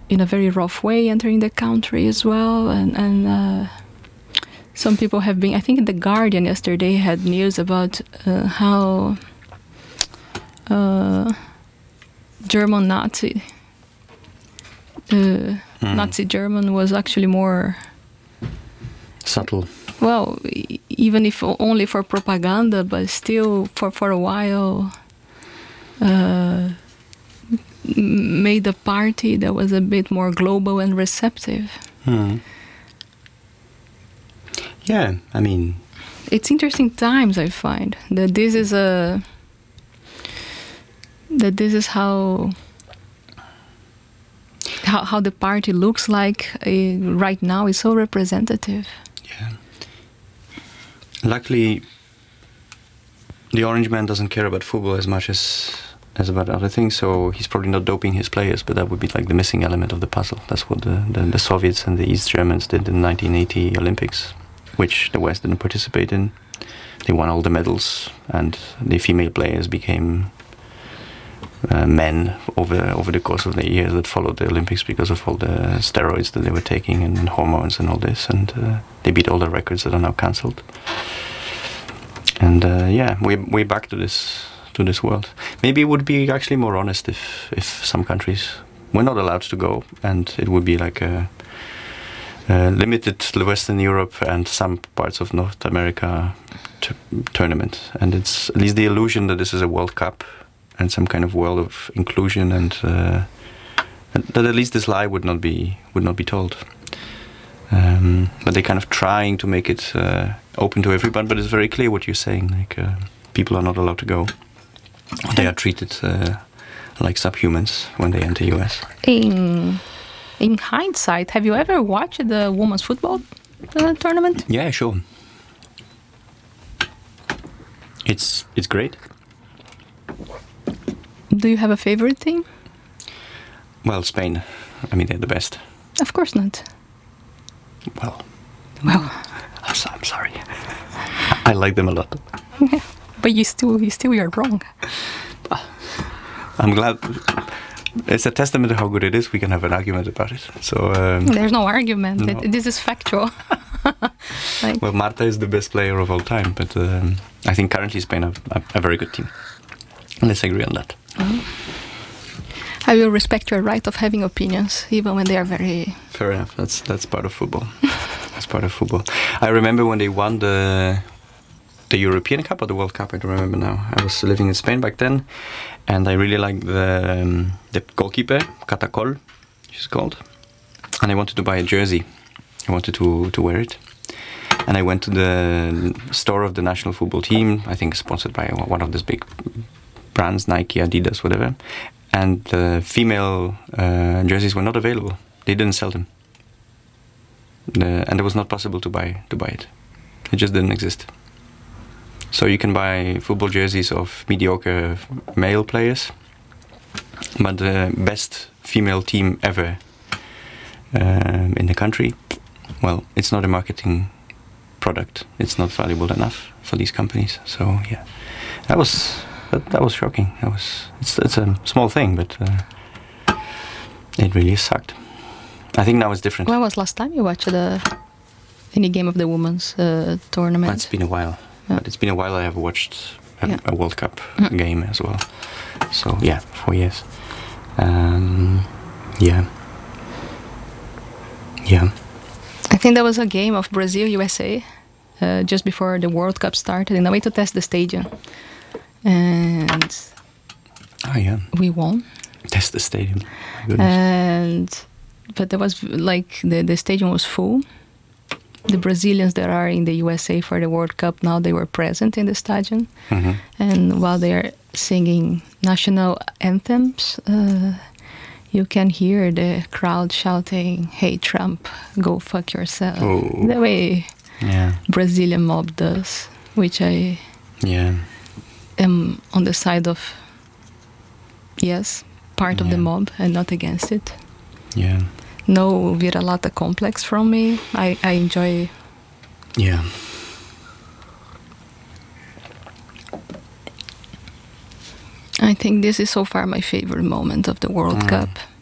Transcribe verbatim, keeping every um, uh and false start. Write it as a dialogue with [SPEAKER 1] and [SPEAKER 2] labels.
[SPEAKER 1] in a very rough way entering the country as well, and and uh, some people have been. I think the Guardian yesterday had news about uh, how uh, German Nazi, uh, mm. Nazi German was actually more
[SPEAKER 2] subtle.
[SPEAKER 1] Well, even if only for propaganda, but still for for a while. Uh, made a party that was a bit more global and receptive.
[SPEAKER 2] Hmm. Yeah, I mean...
[SPEAKER 1] It's interesting times, I find, that this is a... that this is how... how, how the party looks like uh, right now is so representative.
[SPEAKER 2] Yeah. Luckily, the Orange Man doesn't care about football as much as... as about other things, so he's probably not doping his players, but that would be like the missing element of the puzzle. That's what the, the, the Soviets and the East Germans did in the nineteen eighty Olympics, which the West didn't participate in. They won all the medals, and the female players became uh, men over over the course of the years that followed the Olympics because of all the steroids that they were taking and hormones and all this, and uh, they beat all the records that are now cancelled. And uh, yeah, we we're back to this to this world. Maybe it would be actually more honest if if some countries were not allowed to go, and it would be like a, a limited to Western Europe and some parts of North America t- tournament. And it's at least the illusion that this is a World Cup and some kind of world of inclusion, and, uh, and that at least this lie would not be would not be told. Um, but they're kind of trying to make it uh, open to everyone. But it's very clear what you're saying. Like uh, people are not allowed to go. They are treated uh, like subhumans when they enter U S.
[SPEAKER 1] In in hindsight, have you ever watched the women's football uh, tournament?
[SPEAKER 2] Yeah, sure. It's it's great.
[SPEAKER 1] Do you have a favorite team?
[SPEAKER 2] Well, Spain. I mean, they're the best.
[SPEAKER 1] Of course not.
[SPEAKER 2] Well,
[SPEAKER 1] well,
[SPEAKER 2] I'm, so, I'm sorry. I like them a lot.
[SPEAKER 1] Yeah, but you still, you still, you're wrong.
[SPEAKER 2] I'm glad. It's a testament to how good it is. We can have an argument about it. So um,
[SPEAKER 1] there's no argument.
[SPEAKER 2] No.
[SPEAKER 1] It, this is factual.
[SPEAKER 2] Like, well, Marta is the best player of all time, but um, I think currently Spain are a, a very good team. Let's agree on that.
[SPEAKER 1] Mm-hmm. I will respect your right of having opinions, even when they are very...
[SPEAKER 2] Fair enough. That's that's part of football. That's part of football. I remember when they won the the European Cup or the World Cup. I don't remember now. I was living in Spain back then, and I really liked the um, the goalkeeper, Catacol, she's called. And I wanted to buy a jersey. I wanted to to wear it. And I went to the store of the national football team. I think sponsored by one of these big brands, Nike, Adidas, whatever. And the female uh, jerseys were not available. They didn't sell them, the, and it was not possible to buy to buy it. It just didn't exist. So you can buy football jerseys of mediocre male players, but the best female team ever um, in the country, well, it's not a marketing product. It's not valuable enough for these companies. So yeah, that was. That, that was shocking. That was it's it's a small thing, but uh, it really sucked. I think now it's different.
[SPEAKER 1] When was last time you watched the any game of the women's uh, tournament?
[SPEAKER 2] Well, it's been a while. Yeah. But it's been a while I have watched a,
[SPEAKER 1] yeah.
[SPEAKER 2] a World Cup mm. game as well. So yeah, four years. Um, yeah, yeah.
[SPEAKER 1] I think there was a game of Brazil U S A uh, just before the World Cup started, in a way to test the stadium. And
[SPEAKER 2] oh yeah,
[SPEAKER 1] we won.
[SPEAKER 2] Test the stadium. My goodness.
[SPEAKER 1] And but there was like the the stadium was full. The Brazilians that are in the U S A for the World Cup now, they were present in the stadium,
[SPEAKER 2] mm-hmm.
[SPEAKER 1] and while they are singing national anthems, uh, you can hear the crowd shouting, "Hey Trump, go fuck yourself!"
[SPEAKER 2] Oh.
[SPEAKER 1] The way
[SPEAKER 2] yeah.
[SPEAKER 1] Brazilian mob does, which I
[SPEAKER 2] yeah.
[SPEAKER 1] am on the side of, yes, part
[SPEAKER 2] yeah.
[SPEAKER 1] of the mob and not against it.
[SPEAKER 2] Yeah.
[SPEAKER 1] No vira-lata complex from me. I, I enjoy.
[SPEAKER 2] Yeah.
[SPEAKER 1] I think this is so far my favorite moment of the World
[SPEAKER 2] mm.
[SPEAKER 1] Cup.